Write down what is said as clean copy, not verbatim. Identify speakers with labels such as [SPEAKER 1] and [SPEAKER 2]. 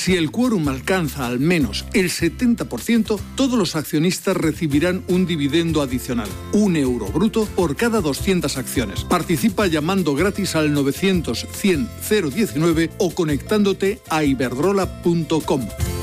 [SPEAKER 1] Si el quórum alcanza al menos el 70%, todos los accionistas recibirán un dividendo adicional, €1 bruto por cada 200 acciones. Participa llamando gratis al 900 100 019 o conectándote a iberdrola.com.